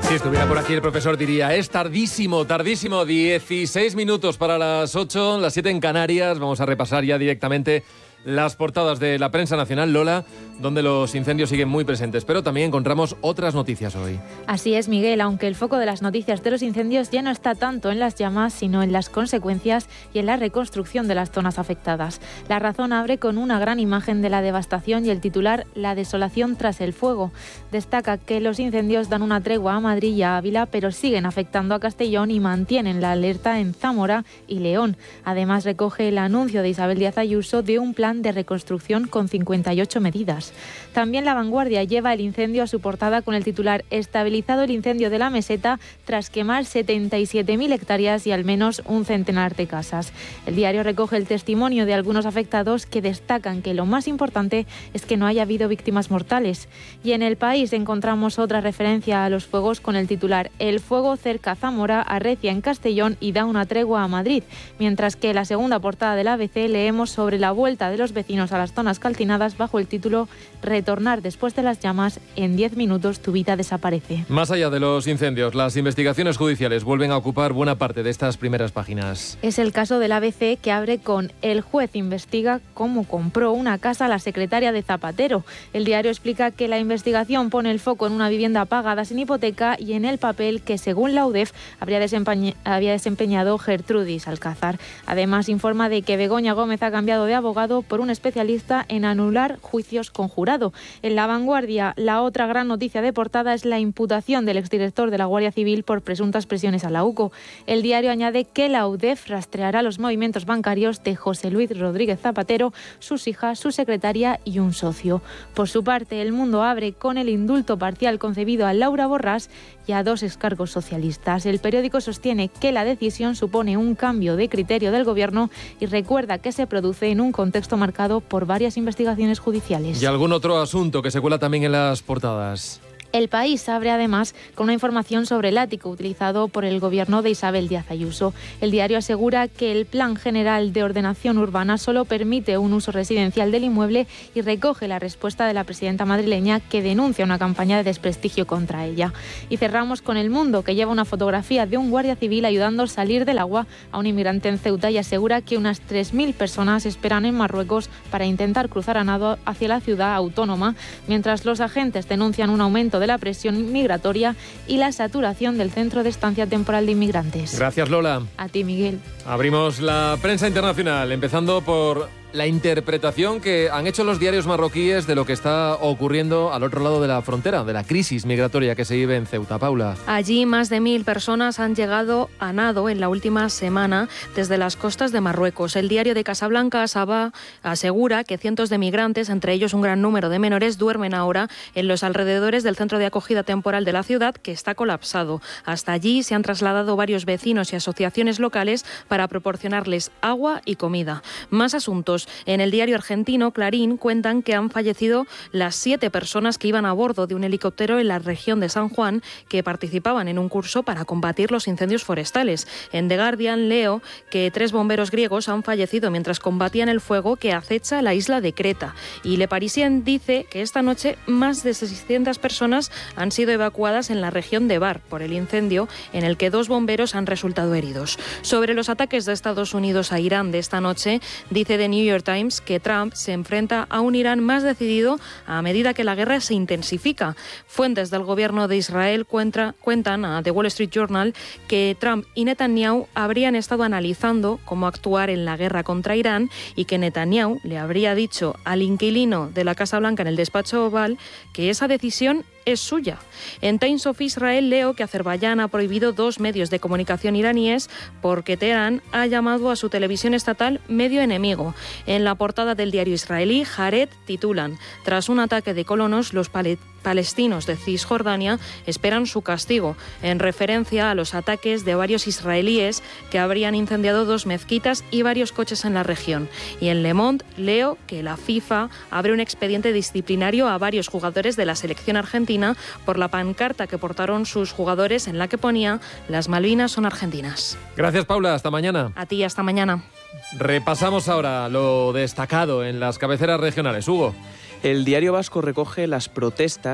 Si estuviera por aquí el profesor diría, es tardísimo, 16 minutos para las 8, las 7 en Canarias. Vamos a repasar ya directamente las portadas de la prensa nacional, Lola, donde los incendios siguen muy presentes, pero también encontramos otras noticias hoy. Así es, Miguel, aunque el foco de las noticias de los incendios ya no está tanto en las llamas, sino en las consecuencias y en la reconstrucción de las zonas afectadas. La Razón abre con una gran imagen de la devastación y el titular "La desolación tras el fuego". Destaca que los incendios dan una tregua a Madrid y a Ávila, pero siguen afectando a Castellón y mantienen la alerta en Zamora y León. Además, recoge el anuncio de Isabel Díaz Ayuso de un plan de reconstrucción con 58 medidas. También La Vanguardia lleva el incendio a su portada con el titular "Estabilizado el incendio de la Meseta tras quemar 77.000 hectáreas y al menos un centenar de casas". El diario recoge el testimonio de algunos afectados que destacan que lo más importante es que no haya habido víctimas mortales. Y en El País encontramos otra referencia a los fuegos con el titular "El fuego cerca Zamora, arrecia en Castellón y da una tregua a Madrid", mientras que en la segunda portada del ABC leemos sobre la vuelta de los vecinos a las zonas calcinadas bajo el título "Retornar después de las llamas, en 10 minutos tu vida desaparece". Más allá de los incendios, las investigaciones judiciales vuelven a ocupar buena parte de estas primeras páginas. Es el caso del ABC, que abre con "El juez investiga cómo compró una casa la secretaria de Zapatero". El diario explica que la investigación pone el foco en una vivienda pagada sin hipoteca y en el papel que, según la UDEF, había desempeñado Gertrudis Alcázar. Además, informa de que Begoña Gómez ha cambiado de abogado por un especialista en anular juicios con jurado. En La Vanguardia, la otra gran noticia de portada es la imputación del exdirector de la Guardia Civil por presuntas presiones a la UCO. El diario añade que la UDEF rastreará los movimientos bancarios de José Luis Rodríguez Zapatero, sus hijas, su secretaria y un socio. Por su parte, El Mundo abre con el indulto parcial concedido a Laura Borràs y a 2 excargos socialistas. El periódico sostiene que la decisión supone un cambio de criterio del Gobierno y recuerda que se produce en un contexto marcado por varias investigaciones judiciales. Y algún otro asunto que se cuela también en las portadas. El País abre además con una información sobre el ático utilizado por el gobierno de Isabel Díaz Ayuso. El diario asegura que el Plan General de Ordenación Urbana solo permite un uso residencial del inmueble y recoge la respuesta de la presidenta madrileña, que denuncia una campaña de desprestigio contra ella. Y cerramos con El Mundo, que lleva una fotografía de un guardia civil ayudando a salir del agua a un inmigrante en Ceuta y asegura que unas 3.000 personas esperan en Marruecos para intentar cruzar a nado hacia la ciudad autónoma, mientras los agentes denuncian un aumento de la presión migratoria y la saturación del centro de estancia temporal de inmigrantes. Gracias, Lola. A ti, Miguel. Abrimos la prensa internacional, empezando por la interpretación que han hecho los diarios marroquíes de lo que está ocurriendo al otro lado de la frontera, de la crisis migratoria que se vive en Ceuta. Paula. Allí más de 1.000 personas han llegado a nado en la última semana desde las costas de Marruecos. El diario de Casablanca, Sabah, asegura que cientos de migrantes, entre ellos un gran número de menores, duermen ahora en los alrededores del centro de acogida temporal de la ciudad, que está colapsado. Hasta allí se han trasladado varios vecinos y asociaciones locales para proporcionarles agua y comida. Más asuntos. En el diario argentino Clarín cuentan que han fallecido las 7 personas que iban a bordo de un helicóptero en la región de San Juan, que participaban en un curso para combatir los incendios forestales. En The Guardian leo que 3 bomberos griegos han fallecido mientras combatían el fuego que acecha la isla de Creta. Y Le Parisien dice que esta noche más de 600 personas han sido evacuadas en la región de Bar por el incendio, en el que 2 bomberos han resultado heridos. Sobre los ataques de Estados Unidos a Irán de esta noche, dice The New York Times que Trump se enfrenta a un Irán más decidido a medida que la guerra se intensifica. Fuentes del gobierno de Israel cuentan a The Wall Street Journal que Trump y Netanyahu habrían estado analizando cómo actuar en la guerra contra Irán y que Netanyahu le habría dicho al inquilino de la Casa Blanca en el despacho Oval que esa decisión es suya. En Times of Israel leo que Azerbaiyán ha prohibido 2 medios de comunicación iraníes porque Teherán ha llamado a su televisión estatal medio enemigo. En la portada del diario israelí Haaretz titulan: "Tras un ataque de colonos, los palestinos de Cisjordania esperan su castigo", en referencia a los ataques de varios israelíes que habrían incendiado 2 mezquitas y varios coches en la región. Y en Le Monde leo que la FIFA abre un expediente disciplinario a varios jugadores de la selección argentina por la pancarta que portaron sus jugadores en la que ponía "Las Malvinas son argentinas". Gracias, Paula. Hasta mañana. A ti, hasta mañana. Repasamos ahora lo destacado en las cabeceras regionales. Hugo. El diario vasco recoge las protestas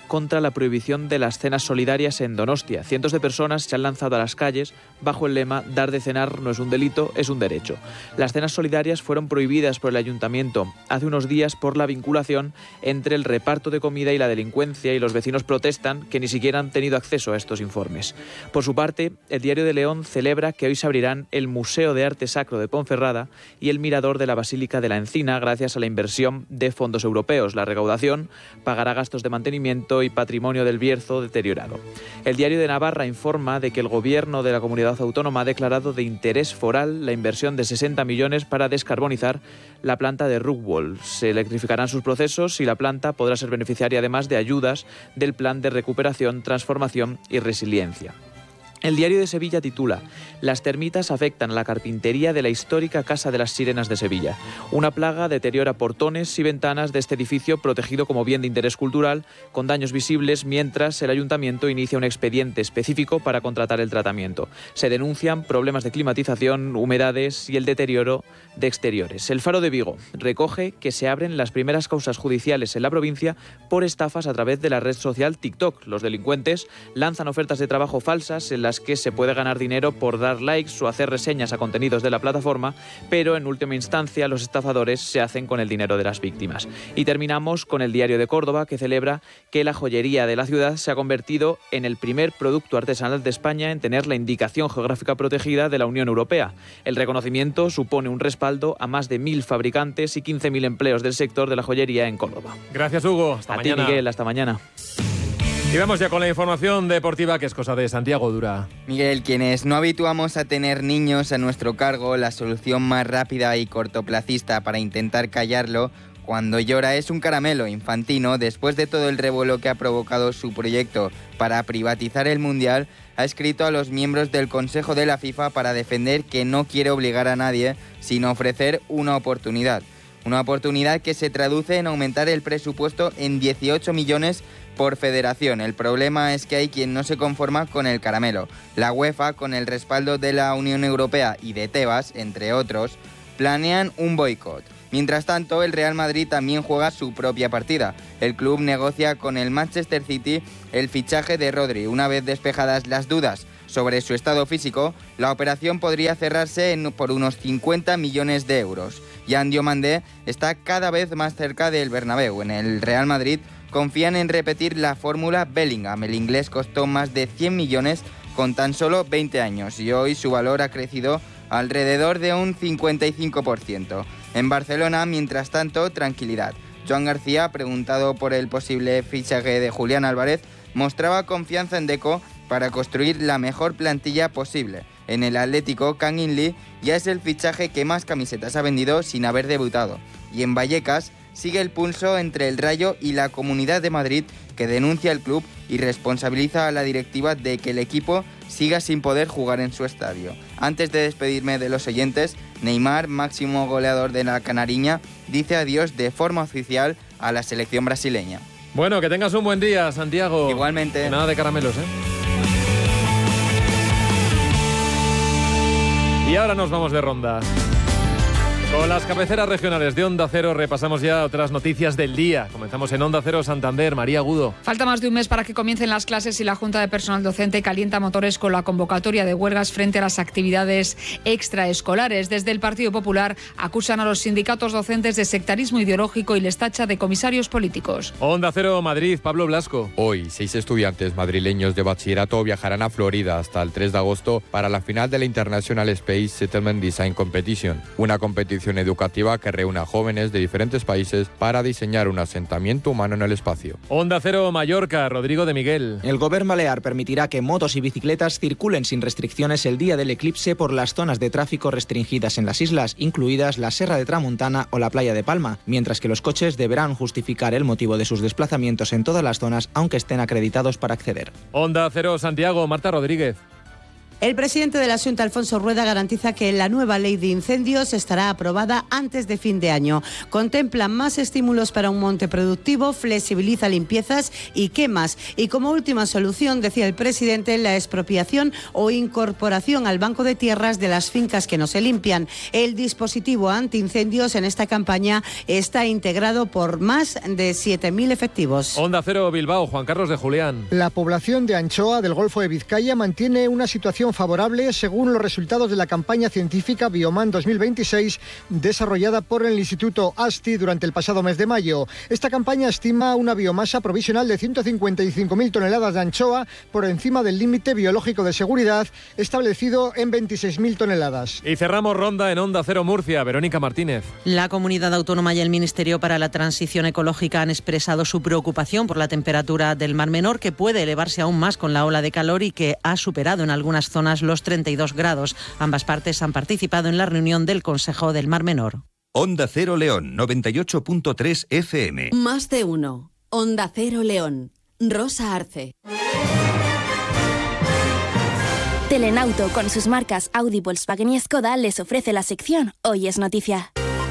contra la prohibición de las cenas solidarias en Donostia. Cientos de personas se han lanzado a las calles bajo el lema «Dar de cenar no es un delito, es un derecho». Las cenas solidarias fueron prohibidas por el ayuntamiento hace unos días por la vinculación entre el reparto de comida y la delincuencia, y los vecinos protestan que ni siquiera han tenido acceso a estos informes. Por su parte, el Diario de León celebra que hoy se abrirán el Museo de Arte Sacro de Ponferrada y el Mirador de la Basílica de la Encina gracias a la inversión de fondos europeos. La recaudación pagará gastos de mantenimiento y patrimonio del Bierzo deteriorado. El Diario de Navarra informa de que el gobierno de la comunidad autónoma ha declarado de interés foral la inversión de 60 millones para descarbonizar la planta de Rockwool. Se electrificarán sus procesos y la planta podrá ser beneficiaria además de ayudas del Plan de Recuperación, Transformación y Resiliencia. El Diario de Sevilla titula «Las termitas afectan a la carpintería de la histórica Casa de las Sirenas de Sevilla. Una plaga deteriora portones y ventanas de este edificio protegido como bien de interés cultural, con daños visibles, mientras el ayuntamiento inicia un expediente específico para contratar el tratamiento. Se denuncian problemas de climatización, humedades y el deterioro de exteriores». El Faro de Vigo recoge que se abren las primeras causas judiciales en la provincia por estafas a través de la red social TikTok. Los delincuentes lanzan ofertas de trabajo falsas en las que se puede ganar dinero por dar likes o hacer reseñas a contenidos de la plataforma, pero en última instancia los estafadores se hacen con el dinero de las víctimas. Y terminamos con el Diario de Córdoba, que celebra que la joyería de la ciudad se ha convertido en el primer producto artesanal de España en tener la indicación geográfica protegida de la Unión Europea. El reconocimiento supone un respaldo a más de 1.000 fabricantes y 15.000 empleos del sector de la joyería en Córdoba. Gracias, Hugo. Hasta mañana. A ti, Miguel. Hasta mañana. Y vamos ya con la información deportiva, que es cosa de Santiago Dura. Miguel, quienes no habituamos a tener niños a nuestro cargo, la solución más rápida y cortoplacista para intentar callarlo cuando llora es un caramelo. Infantino, después de todo el revuelo que ha provocado su proyecto para privatizar el Mundial, ha escrito a los miembros del Consejo de la FIFA para defender que no quiere obligar a nadie, sino ofrecer una oportunidad. Una oportunidad que se traduce en aumentar el presupuesto en 18 millones por federación. El problema es que hay quien no se conforma con el caramelo. La UEFA, con el respaldo de la Unión Europea y de Tebas, entre otros, planean un boicot. Mientras tanto, el Real Madrid también juega su propia partida. El club negocia con el Manchester City el fichaje de Rodri. Una vez despejadas las dudas sobre su estado físico, la operación podría cerrarse por unos 50 millones de euros. Yan Diomandé está cada vez más cerca del Bernabéu. En el Real Madrid confían en repetir la fórmula Bellingham. El inglés costó más de 100 millones con tan solo 20 años y hoy su valor ha crecido alrededor de un 55%. En Barcelona, mientras tanto, tranquilidad. Joan García, preguntado por el posible fichaje de Julián Álvarez, mostraba confianza en Deco para construir la mejor plantilla posible. En el Atlético, Kangin Lee ya es el fichaje que más camisetas ha vendido sin haber debutado. Y en Vallecas sigue el pulso entre el Rayo y la Comunidad de Madrid, que denuncia al club y responsabiliza a la directiva de que el equipo siga sin poder jugar en su estadio. Antes de despedirme de los oyentes, Neymar, máximo goleador de la Canariña, dice adiós de forma oficial a la selección brasileña. Bueno, que tengas un buen día, Santiago. Igualmente. Nada de caramelos, ¿eh? Y ahora nos vamos de ronda. Con las cabeceras regionales de Onda Cero repasamos ya otras noticias del día. Comenzamos en Onda Cero Santander. María Agudo. Falta más de un mes para que comiencen las clases y la Junta de Personal Docente calienta motores con la convocatoria de huelgas frente a las actividades extraescolares. Desde el Partido Popular acusan a los sindicatos docentes de sectarismo ideológico y les tacha de comisarios políticos. Onda Cero Madrid, Pablo Blasco. Hoy, 6 estudiantes madrileños de bachillerato viajarán a Florida hasta el 3 de agosto para la final de la International Space Settlement Design Competition, una competición educativa que reúne a jóvenes de diferentes países para diseñar un asentamiento humano en el espacio. Onda Cero Mallorca, Rodrigo de Miguel. El Govern Balear permitirá que motos y bicicletas circulen sin restricciones el día del eclipse por las zonas de tráfico restringidas en las islas, incluidas la Serra de Tramuntana o la playa de Palma, mientras que los coches deberán justificar el motivo de sus desplazamientos en todas las zonas, aunque estén acreditados para acceder. Onda Cero Santiago, Marta Rodríguez. El presidente de la Xunta, Alfonso Rueda, garantiza que la nueva ley de incendios estará aprobada antes de fin de año. Contempla más estímulos para un monte productivo, flexibiliza limpiezas y quemas. Y como última solución, decía el presidente, la expropiación o incorporación al banco de tierras de las fincas que no se limpian. El dispositivo antiincendios en esta campaña está integrado por más de 7.000 efectivos. Onda Cero Bilbao, Juan Carlos de Julián. La población de Anchoa del Golfo de Vizcaya mantiene una situación favorable según los resultados de la campaña científica Bioman 2026 desarrollada por el Instituto ASTI durante el pasado mes de mayo. Esta campaña estima una biomasa provisional de 155.000 toneladas de anchoa por encima del límite biológico de seguridad establecido en 26.000 toneladas. Y cerramos ronda en Onda Cero Murcia. Verónica Martínez. La Comunidad Autónoma y el Ministerio para la Transición Ecológica han expresado su preocupación por la temperatura del Mar Menor, que puede elevarse aún más con la ola de calor y que ha superado en algunas zonas los 32 grados. Ambas partes han participado en la reunión del Consejo del Mar Menor. Onda Cero León, 98.3 FM. Más de uno. Onda Cero León. Rosa Arce. Telenauto, con sus marcas Audi, Volkswagen y Skoda, les ofrece la sección Hoy es Noticia.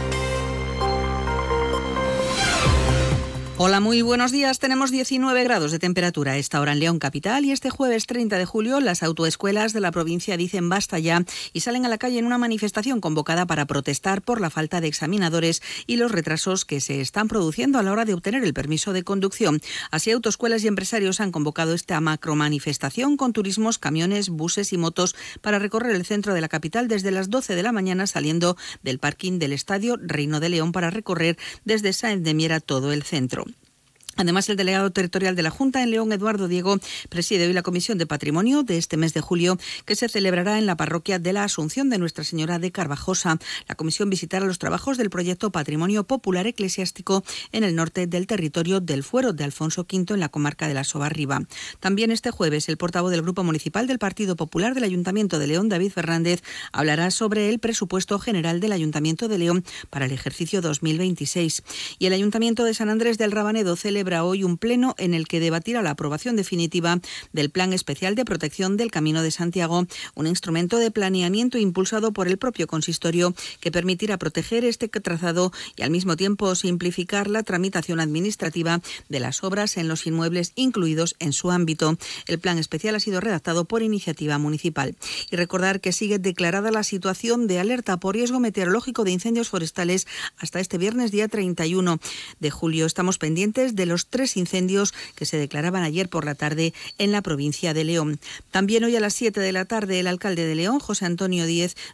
Hola, muy buenos días. Tenemos 19 grados de temperatura a esta hora en León capital y este jueves 30 de julio las autoescuelas de la provincia dicen basta ya y salen a la calle en una manifestación convocada para protestar por la falta de examinadores y los retrasos que se están produciendo a la hora de obtener el permiso de conducción. Así, autoescuelas y empresarios han convocado esta macromanifestación con turismos, camiones, buses y motos para recorrer el centro de la capital desde las 12 de la mañana, saliendo del parking del Estadio Reino de León para recorrer desde Sáenz de Miera todo el centro. Además, el delegado territorial de la Junta en León, Eduardo Diego, preside hoy la Comisión de Patrimonio de este mes de julio, que se celebrará en la parroquia de la Asunción de Nuestra Señora de Carvajosa. La comisión visitará los trabajos del proyecto Patrimonio Popular Eclesiástico en el norte del territorio del Fuero de Alfonso V, en la comarca de la Sobarriba. También este jueves, el portavoz del Grupo Municipal del Partido Popular del Ayuntamiento de León, David Fernández, hablará sobre el presupuesto general del Ayuntamiento de León para el ejercicio 2026. Y el Ayuntamiento de San Andrés del Rabanedo celebra hoy un pleno en el que debatirá la aprobación definitiva del Plan Especial de Protección del Camino de Santiago, un instrumento de planeamiento impulsado por el propio consistorio que permitirá proteger este trazado y al mismo tiempo simplificar la tramitación administrativa de las obras en los inmuebles incluidos en su ámbito. El plan especial ha sido redactado por iniciativa municipal. Y recordar que sigue declarada la situación de alerta por riesgo meteorológico de incendios forestales hasta este viernes, día 31 de julio. Estamos pendientes de los 3 incendios que se declaraban ayer por la tarde en la provincia de León. También hoy a las 7 de la tarde el alcalde de León, José Antonio Díez,